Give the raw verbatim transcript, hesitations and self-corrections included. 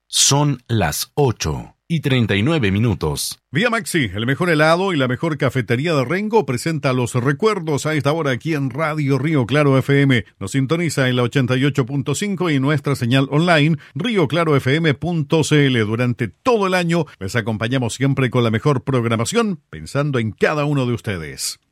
Son las ocho y treinta y nueve minutos. Vía Maxi, el mejor helado y la mejor cafetería de Rengo, presenta los recuerdos a esta hora aquí en Radio Río Claro F M. Nos sintoniza en la ochenta y ocho punto cinco y nuestra señal online rio claro f m punto c l. Durante todo el año les acompañamos siempre con la mejor programación, pensando en cada uno de ustedes.